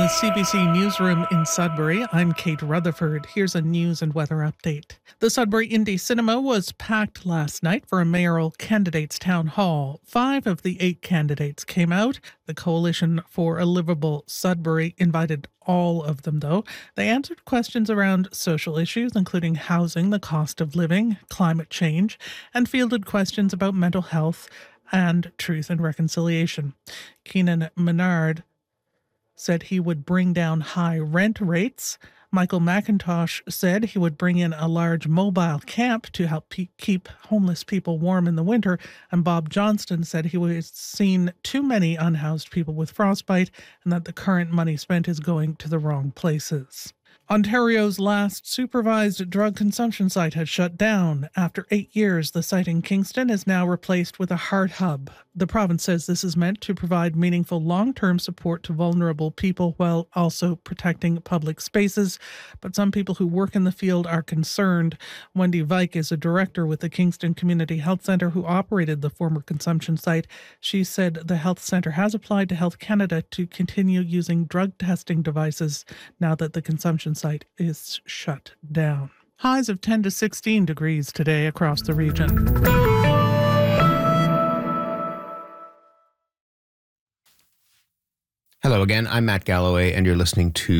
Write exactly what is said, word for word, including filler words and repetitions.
the C B C Newsroom in Sudbury, I'm Kate Rutherford. Here's a news and weather update. The Sudbury Indie Cinema was packed last night for a mayoral candidates town hall. Five of the eight candidates came out. The Coalition for a Livable Sudbury invited all of them, though. They answered questions around social issues, including housing, the cost of living, climate change, and fielded questions about mental health and truth and reconciliation. Keenan Menard said he would bring down high rent rates. Michael McIntosh said he would bring in a large mobile camp to help pe- keep homeless people warm in the winter. And Bob Johnston said he was seen too many unhoused people with frostbite and that the current money spent is going to the wrong places. Ontario's last supervised drug consumption site has shut down. After eight years, the site in Kingston is now replaced with a heart hub. The province says this is meant to provide meaningful long-term support to vulnerable people while also protecting public spaces. But some people who work in the field are concerned. Wendy Vike is a director with the Kingston Community Health Centre who operated the former consumption site. She said the health centre has applied to Health Canada to continue using drug testing devices now that the consumption site is shut down. Highs of ten to sixteen degrees today across the region. Hello again, I'm Matt Galloway, and you're listening to